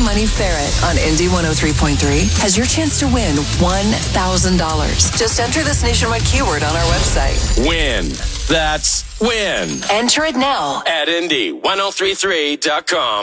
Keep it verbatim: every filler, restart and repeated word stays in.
Money Ferret on Indy one oh three point three has your chance to win one thousand dollars. Just enter this nationwide keyword on our website. Win. That's win. Enter it now At Indy ten thirty-three dot com.